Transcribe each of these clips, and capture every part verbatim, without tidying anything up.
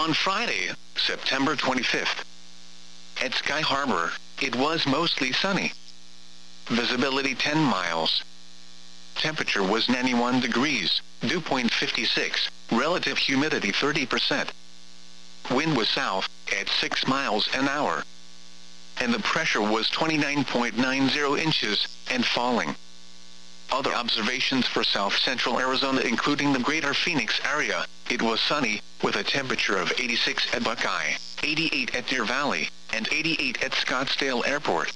On Friday, September twenty-fifth, at Sky Harbor, it was mostly sunny. Visibility ten miles. Temperature was ninety-one degrees, dew point fifty-six, relative humidity thirty percent. Wind was south, at six miles an hour. And the pressure was twenty-nine point nine zero inches, and falling. Other observations for south central Arizona including the greater Phoenix area, it was sunny, with a temperature of eighty-six at Buckeye, eighty-eight at Deer Valley, and eighty-eight at Scottsdale Airport.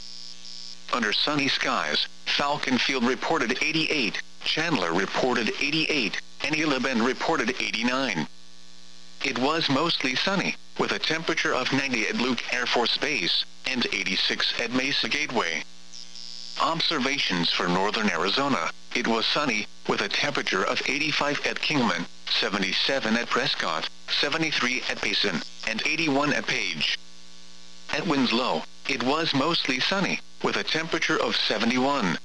Under sunny skies, Falcon Field reported eighty-eight, Chandler reported eighty-eight, and Gila Bend reported eighty-nine. It was mostly sunny, with a temperature of ninety at Luke Air Force Base, and eighty-six at Mesa Gateway. Observations for northern Arizona, it was sunny, with a temperature of eighty-five at Kingman, seventy-seven at Prescott, seventy-three at Payson, and eighty-one at Page. At Winslow, it was mostly sunny, with a temperature of seventy-one.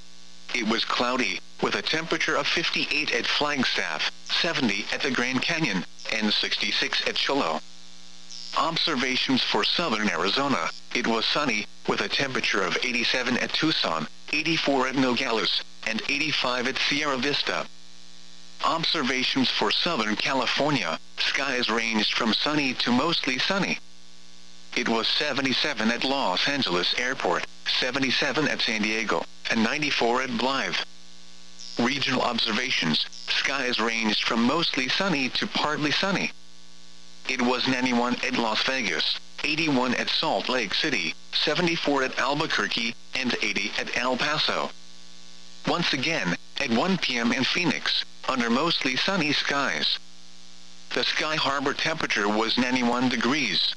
It was cloudy, with a temperature of fifty-eight at Flagstaff, seventy at the Grand Canyon, and sixty-six at Shiloh. Observations for southern Arizona, it was sunny, with a temperature of eighty-seven at Tucson, eighty-four at Nogales, and eighty-five at Sierra Vista. Observations for southern California, skies ranged from sunny to mostly sunny. It was seventy-seven at Los Angeles Airport, seventy-seven at San Diego, and ninety-four at Blythe. Regional observations, skies ranged from mostly sunny to partly sunny. It was ninety-one at Las Vegas, eighty-one at Salt Lake City, seventy-four at Albuquerque, and eighty at El Paso. Once again, at one p m in Phoenix, under mostly sunny skies. The Sky Harbor temperature was ninety-one degrees.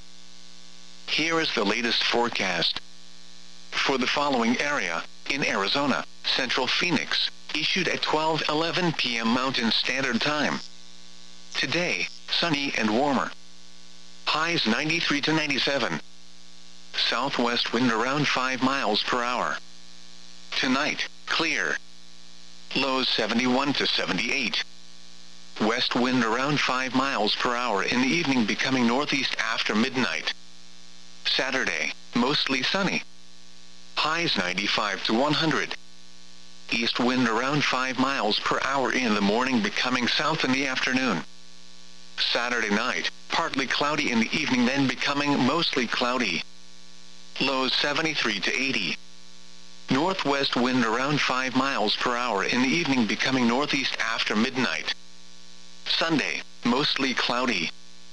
Here is the latest forecast. For the following area, in Arizona, Central Phoenix, issued at twelve eleven p m Mountain Standard Time. Today, sunny and warmer. Highs ninety-three to ninety-seven. Southwest wind around five miles per hour. Tonight, clear. Lows seventy-one to seventy-eight. West wind around five miles per hour in the evening becoming northeast after midnight. Saturday, mostly sunny. Highs ninety-five to one hundred. East wind around five miles per hour in the morning becoming south in the afternoon. Saturday night, partly cloudy in the evening then becoming mostly cloudy. Lows seventy-three to eighty. Northwest wind around five miles per hour in the evening becoming northeast after midnight. Sunday, mostly cloudy.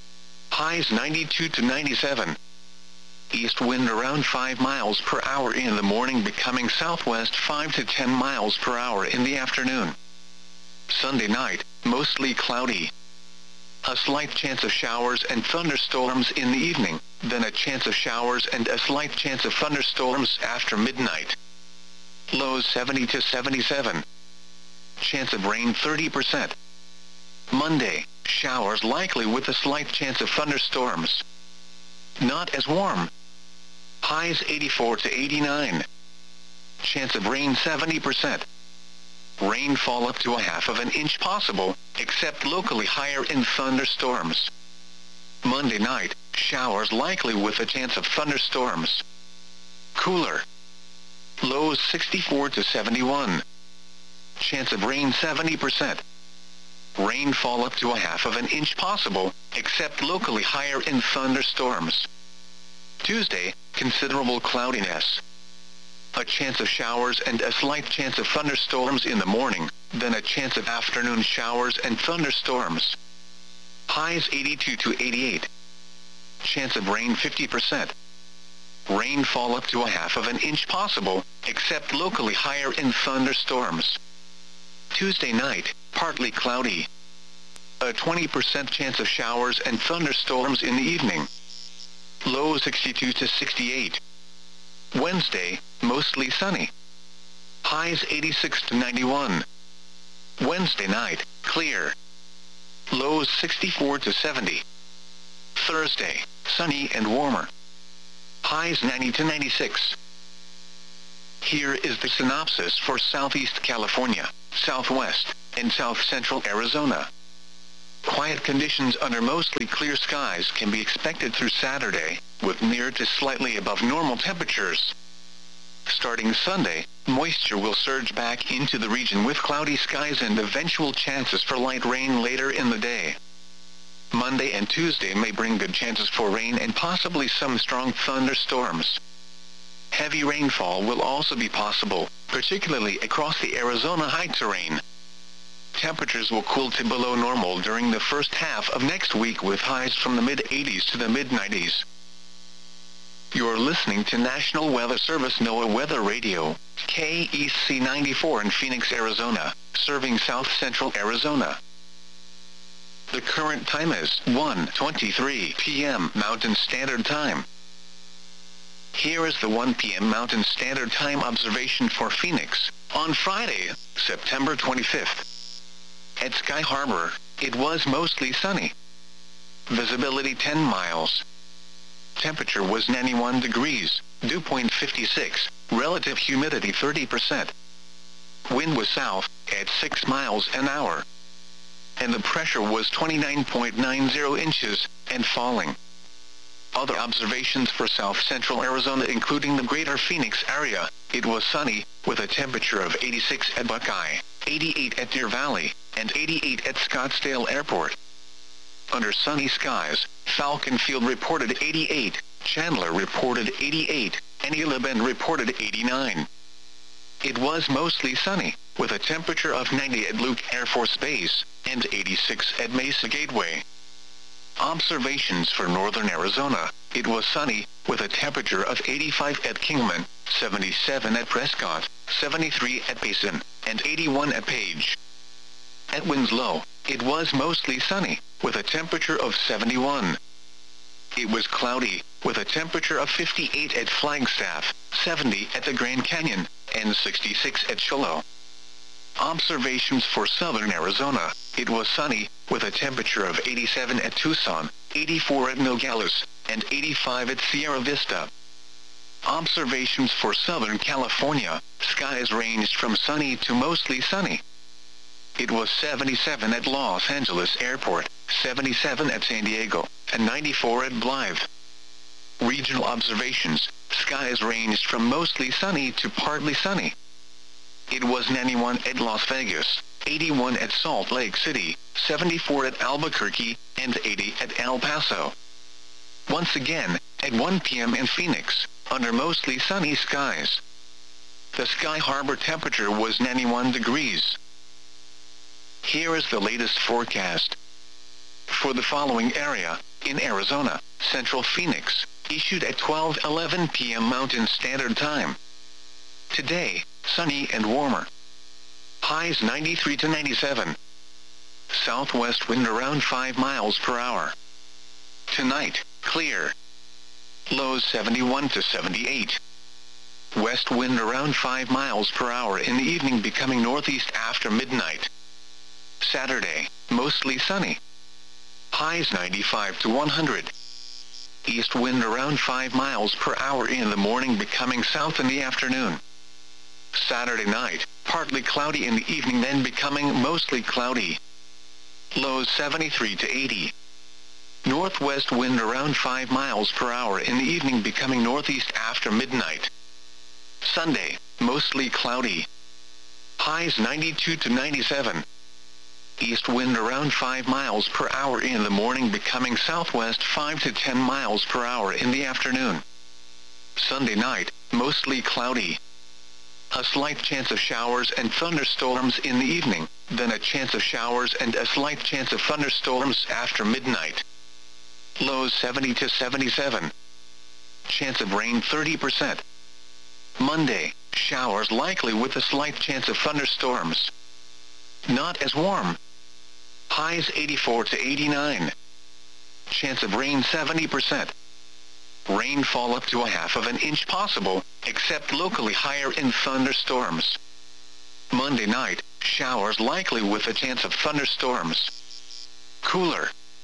Highs ninety-two to ninety-seven. East wind around five miles per hour in the morning becoming southwest five to ten miles per hour in the afternoon. Sunday night, mostly cloudy. A slight chance of showers and thunderstorms in the evening, then a chance of showers and a slight chance of thunderstorms after midnight. Lows seventy to seventy-seven. Chance of rain thirty percent. Monday, showers likely with a slight chance of thunderstorms. Not as warm. Highs eighty-four to eighty-nine. Chance of rain seventy percent. Rainfall up to a half of an inch possible, except locally higher in thunderstorms. Monday night, showers likely with a chance of thunderstorms. Cooler. Lows sixty-four to seventy-one. Chance of rain seventy percent. Rainfall up to a half of an inch possible, except locally higher in thunderstorms. Tuesday, considerable cloudiness. A chance of showers and a slight chance of thunderstorms in the morning, then a chance of afternoon showers and thunderstorms. Highs eighty-two to eighty-eight. Chance of rain fifty percent. Rainfall up to a half of an inch possible, except locally higher in thunderstorms. Tuesday night, partly cloudy. A twenty percent chance of showers and thunderstorms in the evening. Low sixty-two to sixty-eight. Wednesday, mostly sunny. Highs eighty-six to ninety-one. Wednesday night, clear. Lows sixty-four to seventy. Thursday, sunny and warmer. Highs ninety to ninety-six. Here is the synopsis for Southeast California, Southwest, and South Central Arizona. quiet conditions under mostly clear skies can be expected through Saturday, with near to slightly above normal temperatures. Starting Sunday, moisture will surge back into the region with cloudy skies and eventual chances for light rain later in the day. Monday and Tuesday may bring good chances for rain and possibly some strong thunderstorms. Heavy rainfall will also be possible, particularly across the Arizona high terrain. Temperatures will cool to below normal during the first half of next week with highs from the mid eighties to the mid nineties. You're listening to National Weather Service NOAA Weather Radio, K E C ninety-four in Phoenix, Arizona, serving south central Arizona. The current time is one twenty-three p m Mountain Standard Time. Here is the one p m Mountain Standard Time observation for Phoenix, on Friday, September twenty-fifth. At Sky Harbor, it was mostly sunny. Visibility ten miles. Temperature was ninety-one degrees, dew point fifty-six, relative humidity thirty percent. Wind was south, at six miles an hour. And the pressure was twenty-nine point nine zero inches, and falling. Other observations for south central Arizona including the greater Phoenix area, it was sunny, with a temperature of eighty-six at Buckeye, eighty-eight at Deer Valley, and eighty-eight at Scottsdale Airport. Under sunny skies, Falcon Field reported eighty-eight, Chandler reported eighty-eight, and Eula Bend reported eighty-nine. It was mostly sunny, with a temperature of ninety at Luke Air Force Base, and eighty-six at Mesa Gateway. Observations for northern Arizona, it was sunny, with a temperature of eighty-five at Kingman, seventy-seven at Prescott, seventy-three at Payson, and eighty-one at Page. At Winslow, it was mostly sunny, with a temperature of seventy-one. It was cloudy, with a temperature of fifty-eight at Flagstaff, seventy at the Grand Canyon, and sixty-six at Shiloh. Observations for southern Arizona, it was sunny, with a temperature of eighty-seven at Tucson, eighty-four at Nogales, and eighty-five at Sierra Vista. Observations for southern California, skies ranged from sunny to mostly sunny. It was seventy-seven at Los Angeles Airport, seventy-seven at San Diego, and ninety-four at Blythe. Regional observations, skies ranged from mostly sunny to partly sunny. It was ninety-one at Las Vegas, eighty-one at Salt Lake City, seventy-four at Albuquerque, and eighty at El Paso. Once again, at one p m in Phoenix, under mostly sunny skies. The Sky Harbor temperature was ninety-one degrees. Here is the latest forecast. For the following area, in Arizona, Central Phoenix, issued at twelve eleven p m Mountain Standard Time. Today, sunny and warmer. Highs ninety-three to ninety-seven. Southwest wind around five miles per hour. Tonight, clear. Lows seventy-one to seventy-eight. West wind around five miles per hour in the evening becoming northeast after midnight. Saturday, mostly sunny. Highs ninety-five to one hundred. East wind around five miles per hour in the morning becoming south in the afternoon. Saturday night, partly cloudy in the evening then becoming mostly cloudy. Lows seventy-three to eighty. Northwest wind around five miles per hour in the evening becoming northeast after midnight. Sunday, mostly cloudy. Highs ninety-two to ninety-seven. East wind around five miles per hour in the morning becoming southwest five to ten miles per hour in the afternoon. Sunday night, mostly cloudy. A slight chance of showers and thunderstorms in the evening, then a chance of showers and a slight chance of thunderstorms after midnight. Lows seventy to seventy-seven. Chance of rain thirty percent. Monday, showers likely with a slight chance of thunderstorms. Not as warm. Highs eighty-four to eighty-nine. Chance of rain seventy percent. Rainfall up to a half of an inch possible, except locally higher in thunderstorms. Monday night, showers likely with a chance of thunderstorms. Cooler.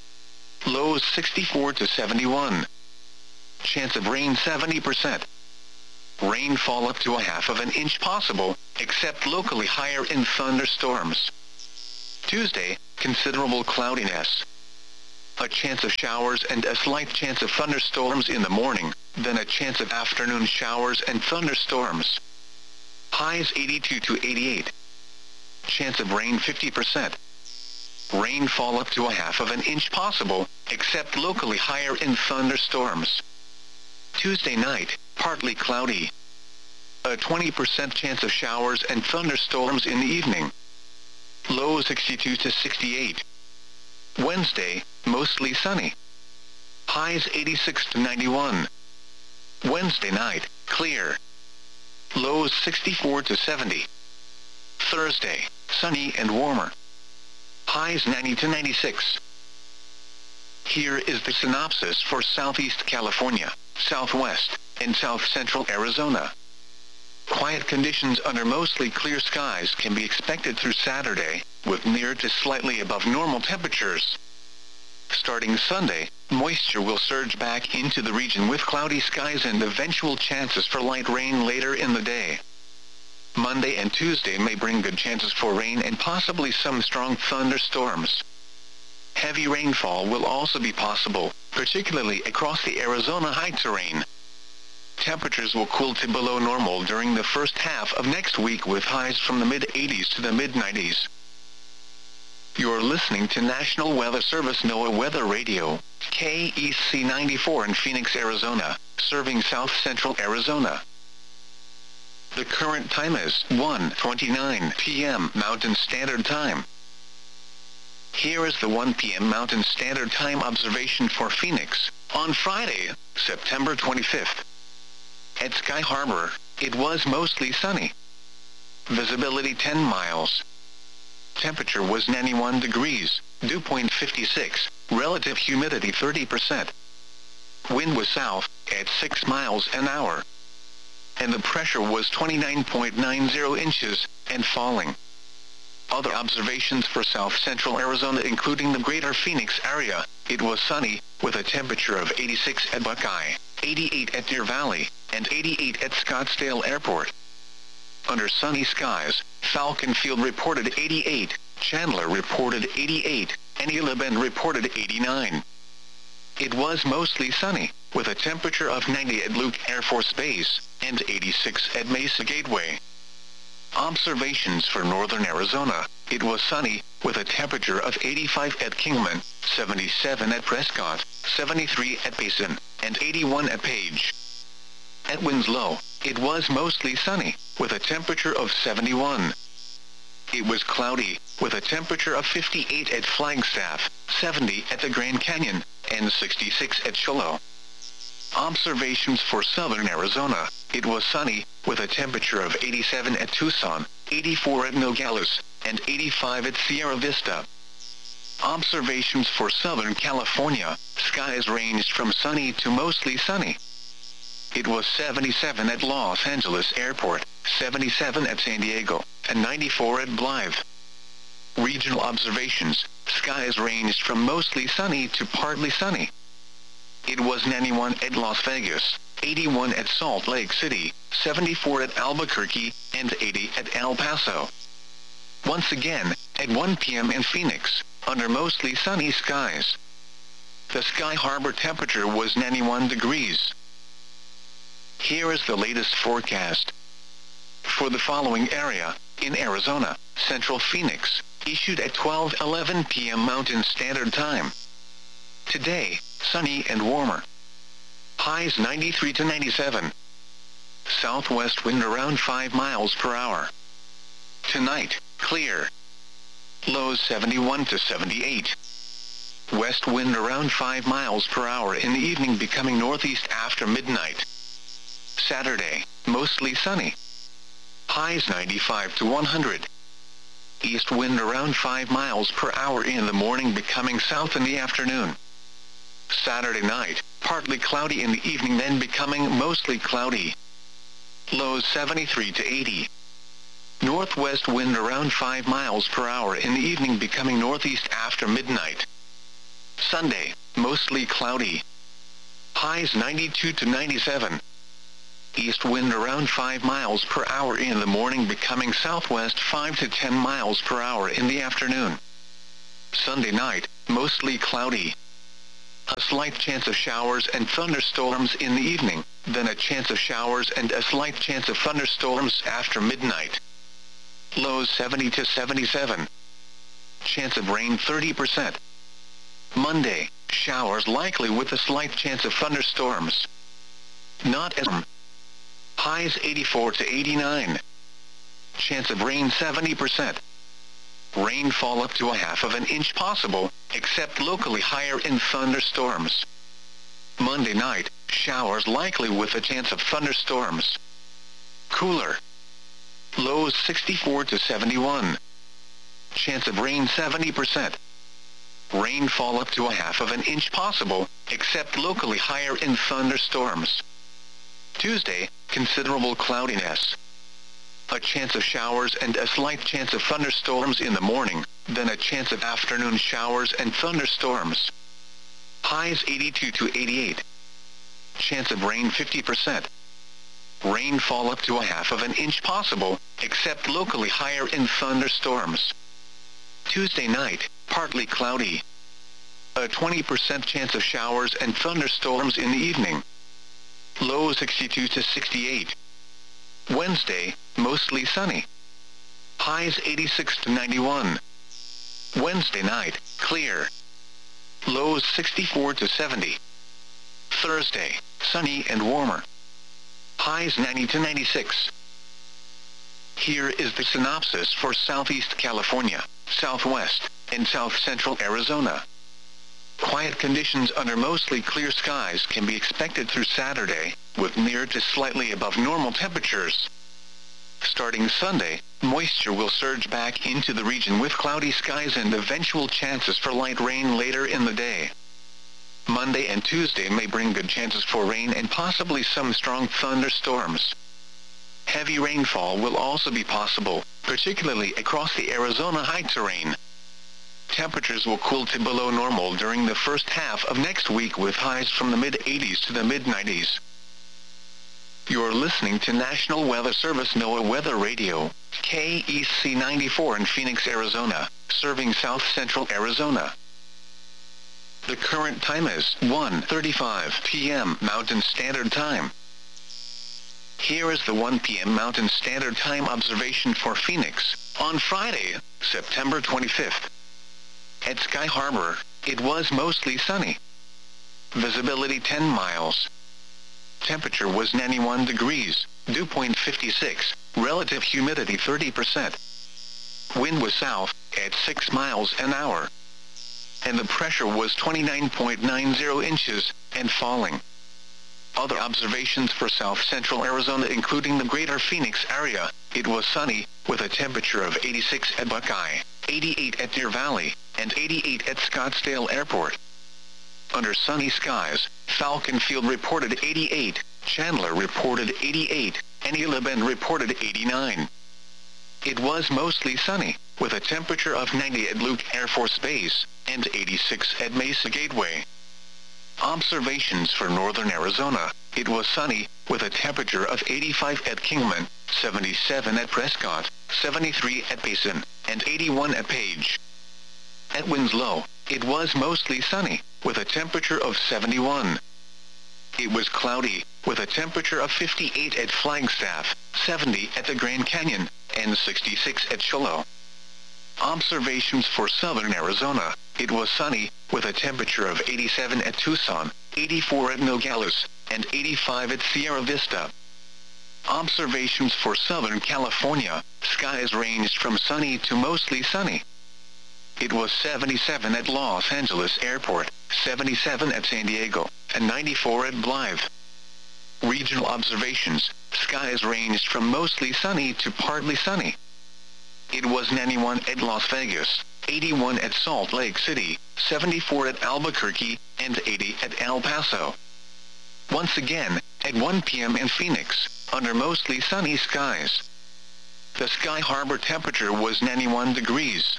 Lows sixty-four to seventy-one. Chance of rain seventy percent. Rainfall up to a half of an inch possible, except locally higher in thunderstorms. Tuesday, considerable cloudiness. A chance of showers and a slight chance of thunderstorms in the morning, then a chance of afternoon showers and thunderstorms. Highs eighty-two to eighty-eight. Chance of rain fifty percent. Rainfall up to a half of an inch possible, except locally higher in thunderstorms. Tuesday night, partly cloudy. A twenty percent chance of showers and thunderstorms in the evening. Low sixty-two to sixty-eight. Wednesday, mostly sunny. Highs eighty-six to ninety-one. Wednesday night, clear. Lows sixty-four to seventy. Thursday, sunny and warmer. Highs ninety to ninety-six. Here is the synopsis for Southeast California, Southwest, and South Central Arizona. Quiet conditions under mostly clear skies can be expected through Saturday, with near to slightly above normal temperatures. Starting Sunday, moisture will surge back into the region with cloudy skies and eventual chances for light rain later in the day. Monday and Tuesday may bring good chances for rain and possibly some strong thunderstorms. Heavy rainfall will also be possible, particularly across the Arizona high terrain. Temperatures will cool to below normal during the first half of next week with highs from the mid eighties to the mid nineties. You're listening to National Weather Service NOAA Weather Radio, K E C ninety-four in Phoenix, Arizona, serving South Central Arizona. The current time is one twenty-nine p m Mountain Standard Time. Here is the one p m Mountain Standard Time observation for Phoenix, on Friday, September twenty-fifth. At Sky Harbor, it was mostly sunny. Visibility ten miles. Temperature was ninety-one degrees, dew point fifty-six, relative humidity thirty percent. Wind was south, at six miles an hour. And the pressure was twenty-nine point nine zero inches, and falling. Other observations for South Central Arizona including the greater Phoenix area, it was sunny, with a temperature of eighty-six at Buckeye, eighty-eight at Deer Valley, and eighty-eight at Scottsdale Airport. Under sunny skies, Falcon Field reported eighty-eight, Chandler reported eighty-eight, and Gila Bend reported eighty-nine. It was mostly sunny, with a temperature of ninety at Luke Air Force Base, and eighty-six at Mesa Gateway. Observations for northern Arizona, it was sunny, with a temperature of eighty-five at Kingman, seventy-seven at Prescott, seventy-three at Payson, and eighty-one at Page. At Winslow, it was mostly sunny, with a temperature of seventy-one. It was cloudy, with a temperature of fifty-eight at Flagstaff, seventy at the Grand Canyon, and sixty-six at Shiloh. Observations for southern Arizona, it was sunny, with a temperature of eighty-seven at Tucson, eighty-four at Nogales, and eighty-five at Sierra Vista. Observations for southern California, skies ranged from sunny to mostly sunny. It was seventy-seven at Los Angeles Airport, seventy-seven at San Diego, and ninety-four at Blythe. Regional observations, skies ranged from mostly sunny to partly sunny. It was ninety-one at Las Vegas, eighty-one at Salt Lake City, seventy-four at Albuquerque, and eighty at El Paso. Once again, at one p m in Phoenix, under mostly sunny skies. The Sky Harbor temperature was ninety-one degrees. Here is the latest forecast. For the following area, in Arizona, Central Phoenix, issued at twelve eleven p m Mountain Standard Time. Today, sunny and warmer. Highs ninety-three to ninety-seven. Southwest wind around five miles per hour. Tonight, clear. Lows seventy-one to seventy-eight. West wind around five miles per hour in the evening becoming northeast after midnight. Saturday, mostly sunny. Highs ninety-five to one hundred. East wind around five miles per hour in the morning becoming south in the afternoon. Saturday night, partly cloudy in the evening then becoming mostly cloudy. Lows seventy-three to eighty. Northwest wind around five miles per hour in the evening becoming northeast after midnight. Sunday, mostly cloudy. Highs ninety-two to ninety-seven. East wind around five miles per hour in the morning becoming southwest five to ten miles per hour in the afternoon. Sunday night, mostly cloudy. A slight chance of showers and thunderstorms in the evening, then a chance of showers and a slight chance of thunderstorms after midnight. Lows seventy to seventy-seven. Chance of rain thirty percent. Monday, showers likely with a slight chance of thunderstorms. Not as warm. Highs eighty-four to eighty-nine. Chance of rain seventy percent. Rainfall up to a half of an inch possible, except locally higher in thunderstorms. Monday night, showers likely with a chance of thunderstorms. Cooler. Lows sixty-four to seventy-one. Chance of rain seventy percent. Rainfall up to a half of an inch possible, except locally higher in thunderstorms. Tuesday, considerable cloudiness. A chance of showers and a slight chance of thunderstorms in the morning, then a chance of afternoon showers and thunderstorms. Highs eighty-two to eighty-eight. Chance of rain fifty percent. Rainfall up to a half of an inch possible, except locally higher in thunderstorms. Tuesday night, partly cloudy. A twenty percent chance of showers and thunderstorms in the evening. Low sixty-two to sixty-eight. Wednesday, mostly sunny. Highs eighty-six to ninety-one. Wednesday night, clear. Lows sixty-four to seventy. Thursday, sunny and warmer. Highs ninety to ninety-six. Here is the synopsis for Southeast California, Southwest, and South Central Arizona. Quiet conditions under mostly clear skies can be expected through Saturday, with near to slightly above normal temperatures. Starting Sunday, moisture will surge back into the region with cloudy skies and eventual chances for light rain later in the day. Monday and Tuesday may bring good chances for rain and possibly some strong thunderstorms. Heavy rainfall will also be possible, particularly across the Arizona high terrain. Temperatures will cool to below normal during the first half of next week with highs from the mid eighties to the mid nineties. You're listening to National Weather Service NOAA Weather Radio, K E C ninety-four in Phoenix, Arizona, serving South Central Arizona. The current time is one thirty-five p m Mountain Standard Time. Here is the one p m Mountain Standard Time observation for Phoenix, on Friday, September twenty-fifth. At Sky Harbor, it was mostly sunny. Visibility ten miles. Temperature was ninety-one degrees, dew point fifty-six, relative humidity thirty percent. Wind was south, at six miles an hour. And the pressure was twenty-nine point nine zero inches, and falling. Other observations for South Central Arizona including the greater Phoenix area, it was sunny, with a temperature of eighty-six at Buckeye, eighty-eight at Deer Valley, and eighty-eight at Scottsdale Airport. Under sunny skies, Falcon Field reported eighty-eight, Chandler reported eighty-eight, and Gila Bend reported eighty-nine. It was mostly sunny, with a temperature of ninety at Luke Air Force Base, and eighty-six at Mesa Gateway. Observations for northern Arizona, it was sunny, with a temperature of eighty-five at Kingman, seventy-seven at Prescott, seventy-three at Payson, and eighty-one at Page. At Winslow, it was mostly sunny, with a temperature of seventy-one. It was cloudy, with a temperature of fifty-eight at Flagstaff, seventy at the Grand Canyon, and sixty-six at Shiloh. Observations for southern Arizona, it was sunny, with a temperature of eighty-seven at Tucson, eighty-four at Nogales, and eighty-five at Sierra Vista. Observations for southern California, skies ranged from sunny to mostly sunny. It was seventy-seven at Los Angeles Airport, seventy-seven at San Diego, and ninety-four at Blythe. Regional observations, skies ranged from mostly sunny to partly sunny. It was ninety-one at Las Vegas, eighty-one at Salt Lake City, seventy-four at Albuquerque, and eighty at El Paso. Once again, at one p m in Phoenix, under mostly sunny skies. The Sky Harbor temperature was ninety-one degrees.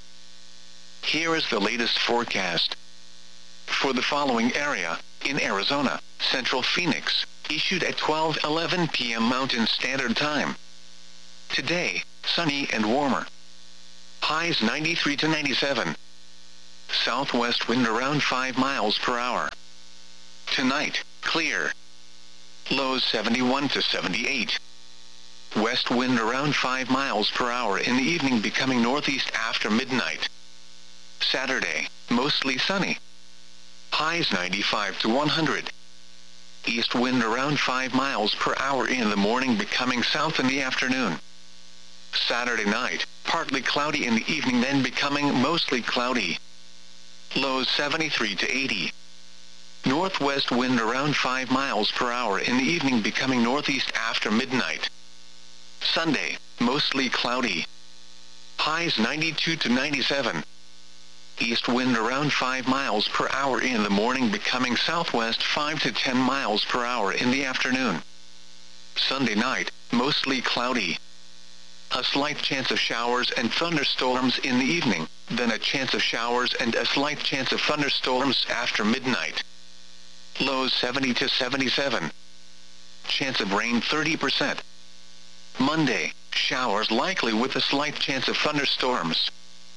Here is the latest forecast. For the following area, in Arizona, Central Phoenix, issued at twelve eleven p m Mountain Standard Time. Today, sunny and warmer. Highs ninety-three to ninety-seven. southwest wind around five miles per hour. Tonight, clear. Lows seventy-one to seventy-eight. West wind around five miles per hour in the evening, becoming northeast after midnight. Saturday, mostly sunny. Highs ninety-five to one hundred. East wind around five miles per hour in the morning, becoming south in the afternoon. Saturday night, partly cloudy in the evening, then becoming mostly cloudy. Lows seventy-three to eighty. Northwest wind around five miles per hour in the evening, becoming northeast after midnight. Sunday, mostly cloudy. Highs ninety-two to ninety-seven. East wind around five miles per hour in the morning, becoming southwest five to ten miles per hour in the afternoon. Sunday night, mostly cloudy. A slight chance of showers and thunderstorms in the evening, then a chance of showers and a slight chance of thunderstorms after midnight. Lows seventy to seventy-seven. Chance of rain thirty percent. Monday, showers likely with a slight chance of thunderstorms.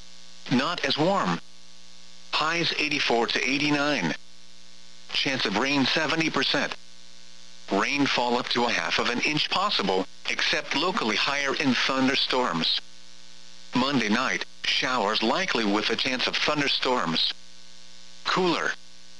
Not as warm. Highs eighty-four to eighty-nine. Chance of rain seventy percent. Rainfall up to a half of an inch possible, except locally higher in thunderstorms. Monday night, showers likely with a chance of thunderstorms. Cooler.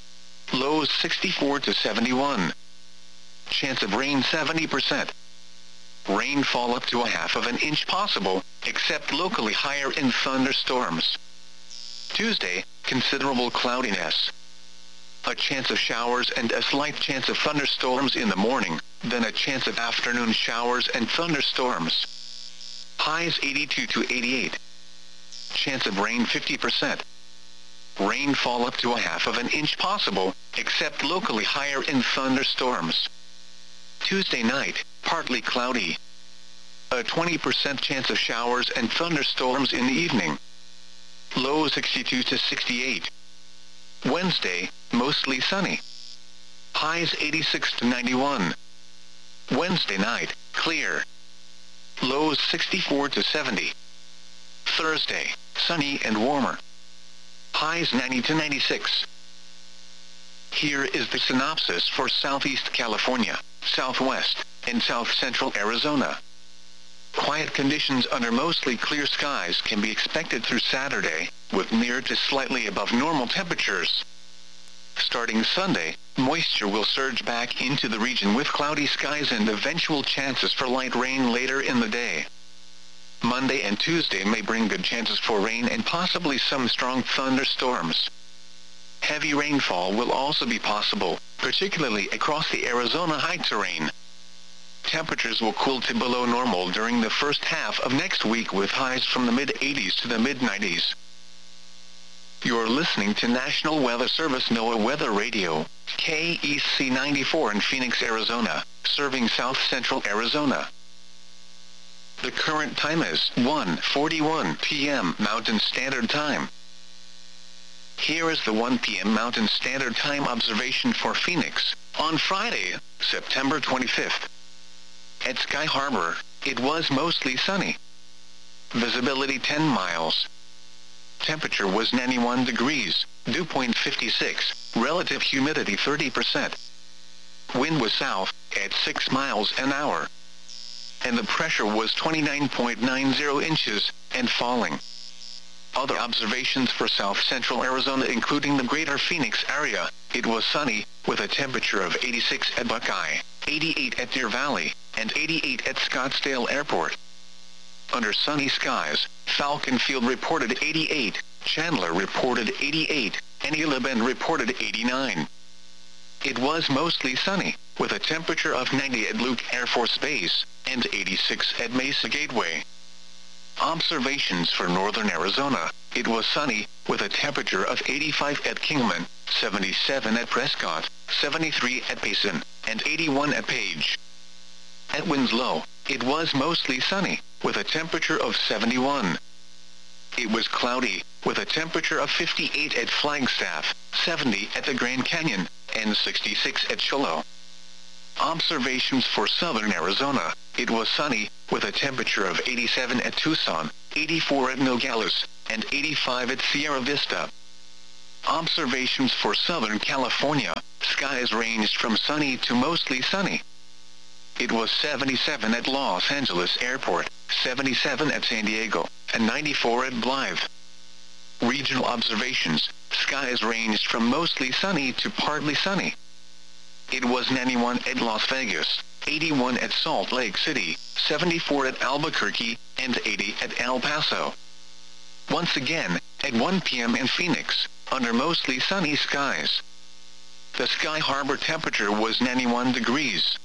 Lows sixty-four to seventy-one. Chance of rain seventy percent. Rainfall up to a half of an inch possible, except locally higher in thunderstorms. Tuesday, considerable cloudiness. A chance of showers and a slight chance of thunderstorms in the morning, then a chance of afternoon showers and thunderstorms. Highs eighty-two to eighty-eight. Chance of rain fifty percent. Rainfall up to a half of an inch possible, except locally higher in thunderstorms. Tuesday night, partly cloudy. A twenty percent chance of showers and thunderstorms in the evening. Low sixty-two to sixty-eight. Wednesday, mostly sunny. Highs eighty-six to ninety-one. Wednesday night, clear. Lows sixty-four to seventy. Thursday, sunny and warmer. Highs ninety to ninety-six. Here is the synopsis for Southeast California, Southwest, and South Central Arizona. Quiet conditions under mostly clear skies can be expected through Saturday, with near to slightly above normal temperatures. Starting Sunday, moisture will surge back into the region with cloudy skies and eventual chances for light rain later in the day. Monday and Tuesday may bring good chances for rain and possibly some strong thunderstorms. Heavy rainfall will also be possible, particularly across the Arizona high terrain. Temperatures will cool to below normal during the first half of next week, with highs from the mid eighties to the mid nineties. You're listening to National Weather Service NOAA Weather Radio, K E C ninety-four in Phoenix, Arizona, serving South Central Arizona. The current time is one forty-one p m Mountain Standard Time. Here is the one p m Mountain Standard Time observation for Phoenix, on Friday, September twenty-fifth. At Sky Harbor, it was mostly sunny. Visibility ten miles. Temperature was ninety-one degrees, dew point fifty-six, relative humidity thirty percent. Wind was south, at six miles an hour. And the pressure was twenty-nine point nine zero inches, and falling. Other observations for South Central Arizona, including the greater Phoenix area, it was sunny, with a temperature of eighty-six at Buckeye, eighty-eight at Deer Valley, and eighty-eight at Scottsdale Airport. Under sunny skies, Falcon Field reported eighty-eight, Chandler reported eighty-eight, and Gila Bend reported eighty-nine. It was mostly sunny, with a temperature of ninety at Luke Air Force Base, and eighty-six at Mesa Gateway. Observations for northern Arizona, it was sunny, with a temperature of eighty-five at Kingman, seventy-seven at Prescott, seventy-three at Payson, and eighty-one at Page. At Winslow, it was mostly sunny, with a temperature of seventy-one. It was cloudy, with a temperature of fifty-eight at Flagstaff, seventy at the Grand Canyon, and sixty-six at Shiloh. Observations for southern Arizona, it was sunny, with a temperature of eighty-seven at Tucson, eighty-four at Nogales, and eighty-five at Sierra Vista. Observations for Southern California. Skies ranged from sunny to mostly sunny. It was seventy-seven at Los Angeles Airport, seventy-seven at San Diego, and ninety-four at Blythe. Regional observations. Skies ranged from mostly sunny to partly sunny. It was ninety-one at Las Vegas, eighty-one at Salt Lake City, seventy-four at Albuquerque, and eighty at El Paso. Once again, at one p m in Phoenix, under mostly sunny skies. The Sky Harbor temperature was ninety-one degrees.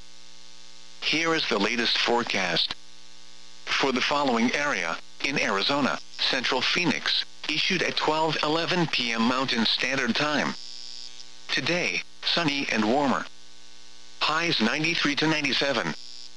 Here is the latest forecast. For the following area, in Arizona, Central Phoenix, issued at twelve eleven p m Mountain Standard Time. Today, sunny and warmer. Highs ninety-three to ninety-seven.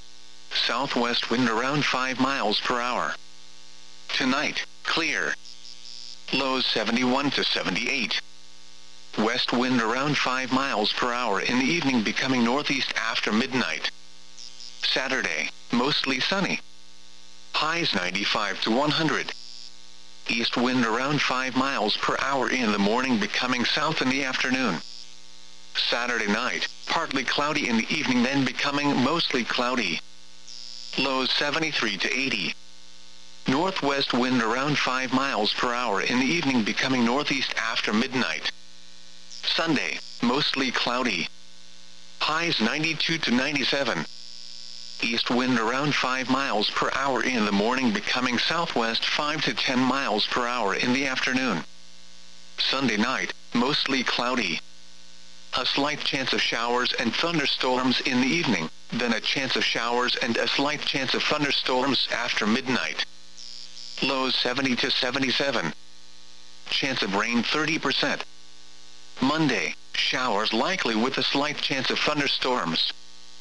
Southwest wind around five miles per hour. Tonight, clear. Lows seventy-one to seventy-eight. West wind around five miles per hour in the evening, becoming northeast after midnight. Saturday, mostly sunny. Highs ninety-five to one hundred. East wind around five miles per hour in the morning, becoming south in the afternoon. Saturday night, partly cloudy in the evening, then becoming mostly cloudy. Lows seventy-three to eighty. Northwest wind around five miles per hour in the evening, becoming northeast after midnight. Sunday, mostly cloudy. Highs ninety-two to ninety-seven. East wind around five miles per hour in the morning, becoming southwest five to ten miles per hour in the afternoon. Sunday night, mostly cloudy. A slight chance of showers and thunderstorms in the evening, then a chance of showers and a slight chance of thunderstorms after midnight. Lows seventy to seventy-seven. Chance of rain thirty percent. Monday, showers likely with a slight chance of thunderstorms.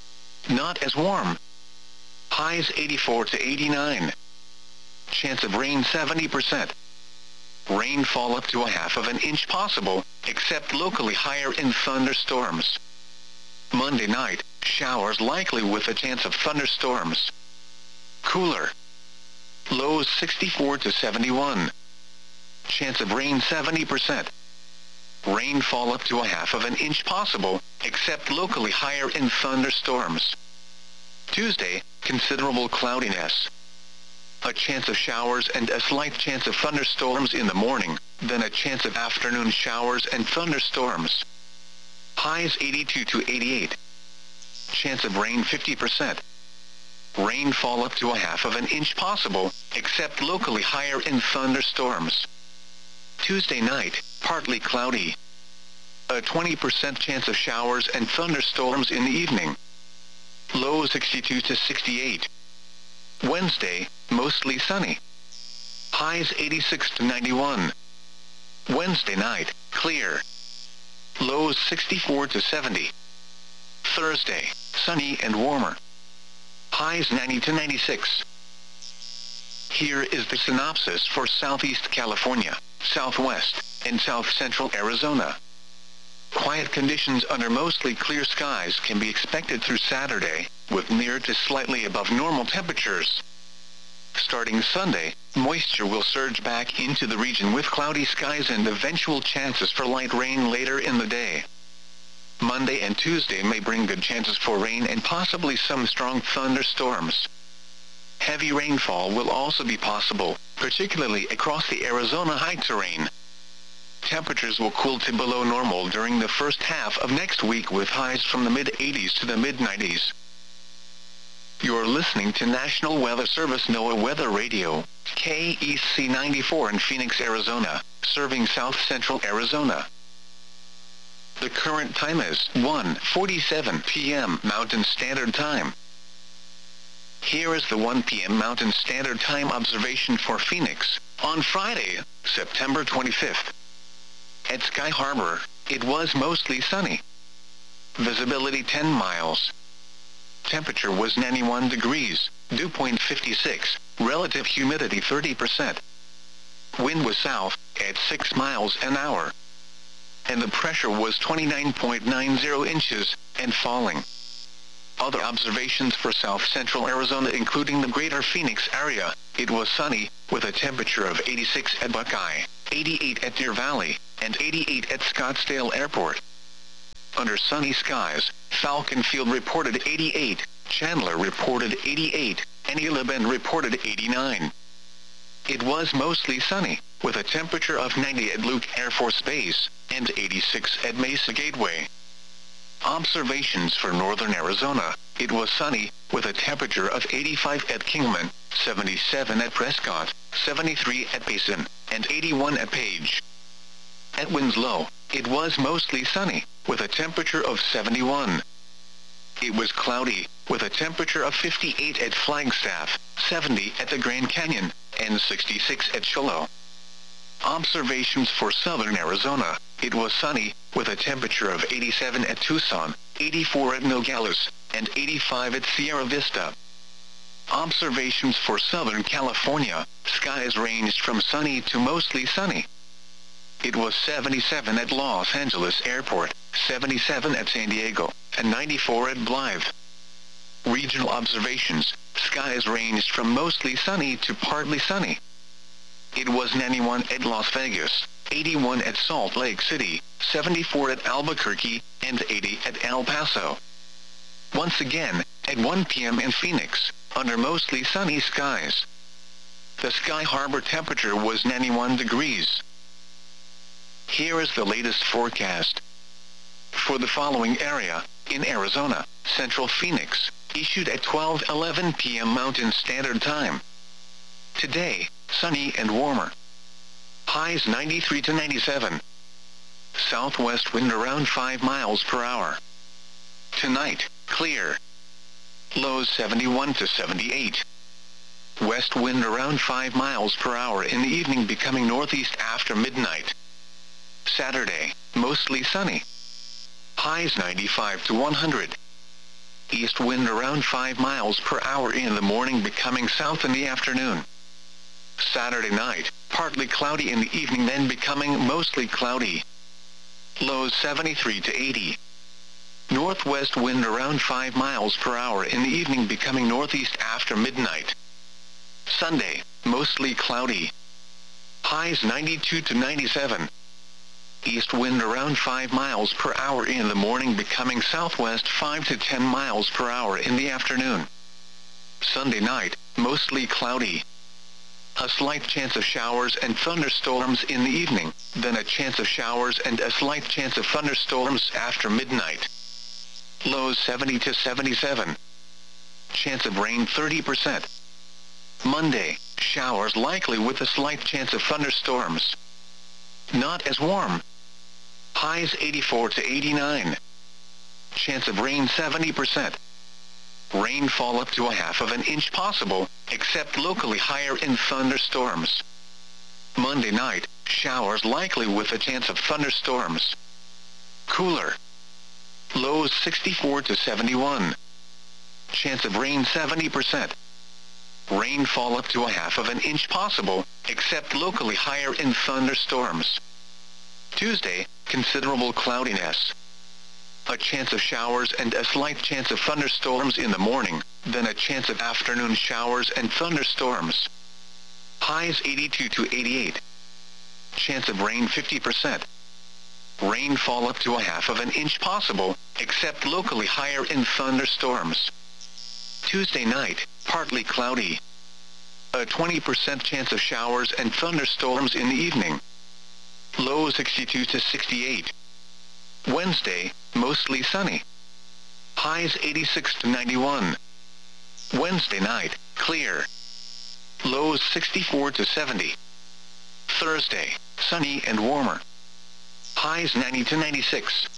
Not as warm. Highs eighty-four to eighty-nine. Chance of rain seventy percent. Rainfall up to a half of an inch possible, except locally higher in thunderstorms. Monday night, showers likely with a chance of thunderstorms. Cooler. Lows sixty-four to seventy-one. Chance of rain seventy percent. Rainfall up to a half of an inch possible, except locally higher in thunderstorms. Tuesday, considerable cloudiness. A chance of showers and a slight chance of thunderstorms in the morning, then a chance of afternoon showers and thunderstorms. Highs eighty-two to eighty-eight. Chance of rain fifty percent. Rainfall up to a half of an inch possible, except locally higher in thunderstorms. Tuesday night, partly cloudy. A twenty percent chance of showers and thunderstorms in the evening. Low sixty-two to sixty-eight. Wednesday, mostly sunny. Highs eighty-six to ninety-one. Wednesday night, clear. Lows sixty-four to seventy. Thursday, sunny and warmer. Highs ninety to ninety-six. Here is the synopsis for Southeast California, Southwest, and South Central Arizona. Quiet conditions under mostly clear skies can be expected through Saturday, with near to slightly above normal temperatures. Starting Sunday, moisture will surge back into the region with cloudy skies and eventual chances for light rain later in the day. Monday and Tuesday may bring good chances for rain and possibly some strong thunderstorms. Heavy rainfall will also be possible, particularly across the Arizona high terrain. Temperatures will cool to below normal during the first half of next week, with highs from the mid eighties to the mid nineties. You're listening to National Weather Service NOAA Weather Radio, K E C ninety-four in Phoenix, Arizona, serving South Central Arizona. The current time is one forty-seven p m Mountain Standard Time. Here is the one p m Mountain Standard Time observation for Phoenix, on Friday, September twenty-fifth. At Sky Harbor, it was mostly sunny. Visibility ten miles. Temperature was ninety-one degrees, dew point fifty-six, relative humidity thirty percent. Wind was south, at six miles an hour. And the pressure was twenty-nine point nine zero inches, and falling. Other observations for South Central Arizona, including the greater Phoenix area, it was sunny, with a temperature of eighty-six at Buckeye, eighty-eight at Deer Valley, and eighty-eight at Scottsdale Airport. Under sunny skies, Falcon Field reported eighty-eight, Chandler reported eighty-eight, and Isla Bend reported eighty-nine. It was mostly sunny, with a temperature of ninety at Luke Air Force Base, and eighty-six at Mesa Gateway. Observations for northern Arizona: it was sunny, with a temperature of eighty-five at Kingman, seventy-seven at Prescott, seventy-three at Payson, and eighty-one at Page. At Winslow, it was mostly sunny, with a temperature of seventy-one. It was cloudy, with a temperature of fifty-eight at Flagstaff, seventy at the Grand Canyon, and sixty-six at Shiloh. Observations for southern Arizona: it was sunny, with a temperature of eighty-seven at Tucson, eighty-four at Nogales, and eighty-five at Sierra Vista. Observations for southern California: skies ranged from sunny to mostly sunny. It was seventy-seven at Los Angeles Airport, seventy-seven at San Diego, and ninety-four at Blythe. Regional observations: skies ranged from mostly sunny to partly sunny. It was ninety-one at Las Vegas, eighty-one at Salt Lake City, seventy-four at Albuquerque, and eighty at El Paso. Once again, at one p m in Phoenix, under mostly sunny skies. The Sky Harbor temperature was ninety-one degrees. Here is the latest forecast. For the following area, in Arizona, Central Phoenix, issued at twelve eleven p m Mountain Standard Time. Today, sunny and warmer. Highs ninety-three to ninety-seven. Southwest wind around five miles per hour. Tonight, clear. Lows seventy-one to seventy-eight. West wind around five miles per hour in the evening, becoming northeast after midnight. Saturday, mostly sunny. Highs ninety-five to one hundred. East wind around five miles per hour in the morning, becoming south in the afternoon. Saturday night, partly cloudy in the evening, then becoming mostly cloudy. Lows seventy-three to eighty. Northwest wind around five miles per hour in the evening, becoming northeast after midnight. Sunday, mostly cloudy. Highs ninety-two to ninety-seven. East wind around five miles per hour in the morning, becoming southwest five to ten miles per hour in the afternoon. Sunday night, mostly cloudy. A slight chance of showers and thunderstorms in the evening, then a chance of showers and a slight chance of thunderstorms after midnight. Lows seventy to seventy-seven. Chance of rain thirty percent. Monday, showers likely with a slight chance of thunderstorms. Not as warm. Highs eighty-four to eighty-nine. Chance of rain seventy percent. Rainfall up to a half of an inch possible, except locally higher in thunderstorms. Monday night, showers likely with a chance of thunderstorms. Cooler. Lows sixty-four to seventy-one. Chance of rain seventy percent. Rainfall up to a half of an inch possible, except locally higher in thunderstorms. Tuesday, considerable cloudiness. A chance of showers and a slight chance of thunderstorms in the morning, then a chance of afternoon showers and thunderstorms. Highs eighty-two to eighty-eight. Chance of rain fifty percent. Rainfall up to a half of an inch possible, except locally higher in thunderstorms. Tuesday night, partly cloudy. A twenty percent chance of showers and thunderstorms in the evening. Low sixty-two to sixty-eight. Wednesday, mostly sunny. Highs eighty-six to ninety-one. Wednesday night, clear. Lows sixty-four to seventy. Thursday, sunny and warmer. Highs ninety to ninety-six.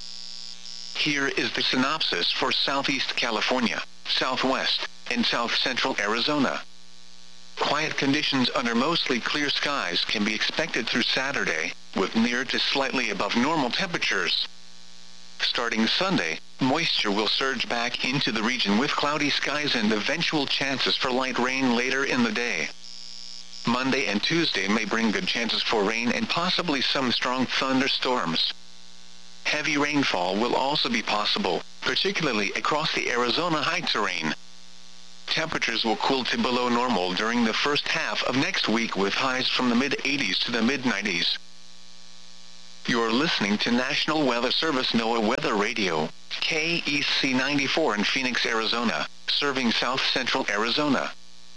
Here is the synopsis for Southeast California, Southwest, and South Central Arizona. Quiet conditions under mostly clear skies can be expected through Saturday, with near to slightly above normal temperatures. Starting Sunday, moisture will surge back into the region with cloudy skies and eventual chances for light rain later in the day. Monday and Tuesday may bring good chances for rain and possibly some strong thunderstorms. Heavy rainfall will also be possible, particularly across the Arizona high terrain. Temperatures will cool to below normal during the first half of next week, with highs from the mid eighties to the mid nineties. You're listening to National Weather Service NOAA Weather Radio, K E C ninety-four in Phoenix, Arizona, serving south central Arizona.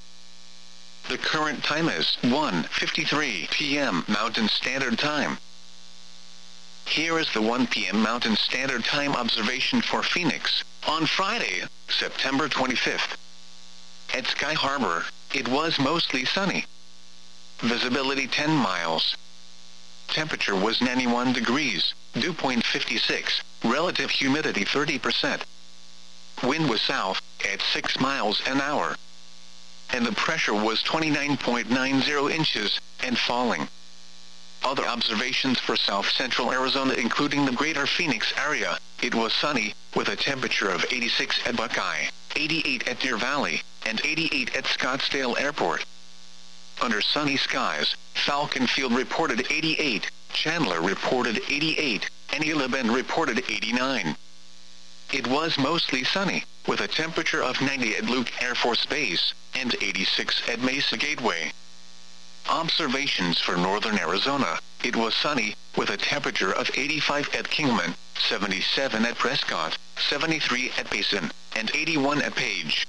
The current time is one fifty-three p m Mountain Standard Time. Here is the one p m Mountain Standard Time observation for Phoenix, on Friday, September twenty-fifth. At Sky Harbor, it was mostly sunny. Visibility ten miles. Temperature was ninety-one degrees, dew point fifty-six, relative humidity thirty percent. Wind was south, at six miles an hour. And the pressure was twenty-nine point nine zero inches, and falling. Other observations for south central Arizona including the greater Phoenix area, it was sunny, with a temperature of eighty-six at Buckeye, eighty-eight at Deer Valley, and eighty-eight at Scottsdale Airport. Under sunny skies, Falcon Field reported eighty-eight, Chandler reported eighty-eight, and Eula Bend reported eighty-nine. It was mostly sunny, with a temperature of ninety at Luke Air Force Base, and eighty-six at Mesa Gateway. Observations for northern Arizona, it was sunny, with a temperature of eighty-five at Kingman, seventy-seven at Prescott, seventy-three at Payson, and eighty-one at Page.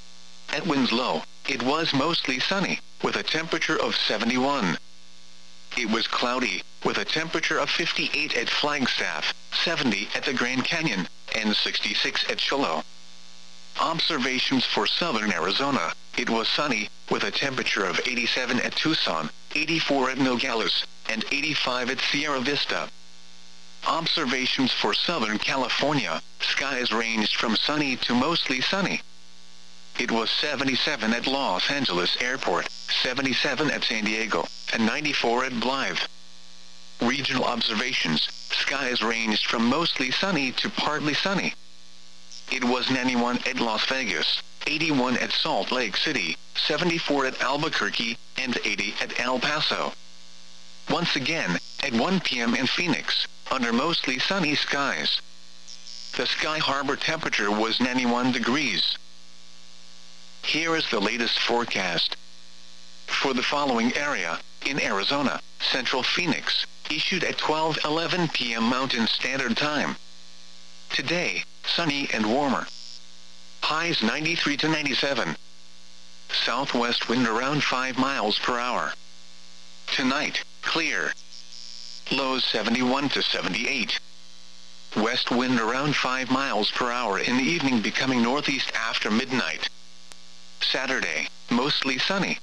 At Winslow, it was mostly sunny, with a temperature of seventy-one. It was cloudy, with a temperature of fifty-eight at Flagstaff, seventy at the Grand Canyon, and sixty-six at Shiloh. Observations for southern Arizona, it was sunny, with a temperature of eighty-seven at Tucson, eighty-four at Nogales, and eighty-five at Sierra Vista. Observations for southern California, skies ranged from sunny to mostly sunny. It was seventy-seven at Los Angeles Airport, seventy-seven at San Diego, and ninety-four at Blythe. Regional observations, skies ranged from mostly sunny to partly sunny. It was ninety-one at Las Vegas, eighty-one at Salt Lake City, seventy-four at Albuquerque, and eighty at El Paso. Once again, at one p m in Phoenix, under mostly sunny skies. The Sky Harbor temperature was ninety-one degrees. Here is the latest forecast. For the following area, in Arizona, Central Phoenix, issued at twelve eleven p m Mountain Standard Time. Today, sunny and warmer. Highs ninety-three to ninety-seven. Southwest wind around five miles per hour. Tonight, clear. Lows seventy-one to seventy-eight. West wind around five miles per hour in the evening, becoming northeast after midnight. Saturday, mostly sunny.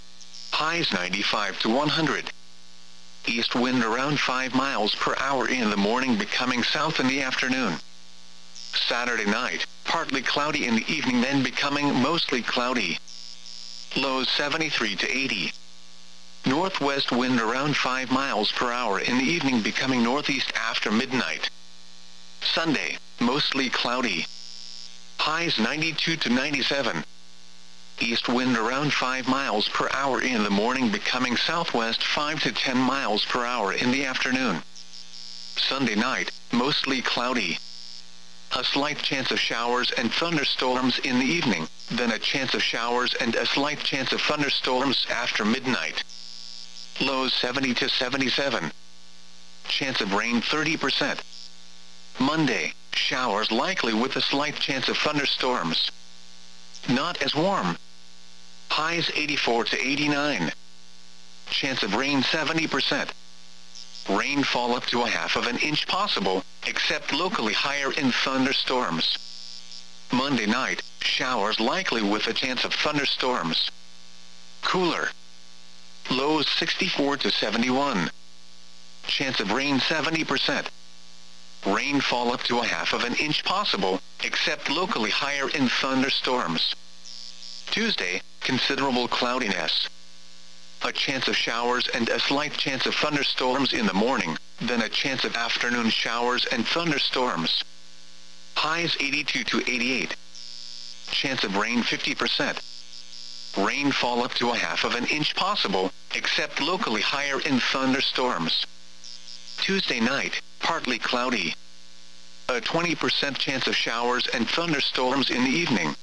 Highs ninety-five to one hundred. East wind around five miles per hour in the morning, becoming south in the afternoon. Saturday night, partly cloudy in the evening, then becoming mostly cloudy. Lows seventy-three to eighty. Northwest wind around five miles per hour in the evening, becoming northeast after midnight. Sunday, mostly cloudy. Highs ninety-two to ninety-seven. East wind around five miles per hour in the morning, becoming southwest five to ten miles per hour in the afternoon. Sunday night, mostly cloudy. A slight chance of showers and thunderstorms in the evening, then a chance of showers and a slight chance of thunderstorms after midnight. Lows seventy to seventy-seven. Chance of rain thirty percent. Monday, showers likely with a slight chance of thunderstorms. Not as warm. Highs eighty-four to eighty-nine. Chance of rain seventy percent. Rainfall up to a half of an inch possible, except locally higher in thunderstorms. Monday night, showers likely with a chance of thunderstorms. Cooler. Lows sixty-four to seventy-one. Chance of rain seventy percent. Rainfall up to a half of an inch possible, except locally higher in thunderstorms. Tuesday, considerable cloudiness. A chance of showers and a slight chance of thunderstorms in the morning, then a chance of afternoon showers and thunderstorms. Highs eighty-two to eighty-eight. Chance of rain fifty percent. Rainfall up to a half of an inch possible, except locally higher in thunderstorms. Tuesday night, partly cloudy. A twenty percent chance of showers and thunderstorms in the evening,